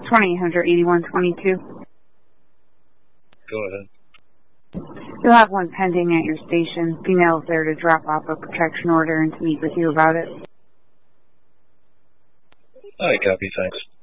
20-800-8122. Go ahead. You'll have one pending at your station. Female's there to drop off a protection order and to meet with you about it. All right, copy, thanks.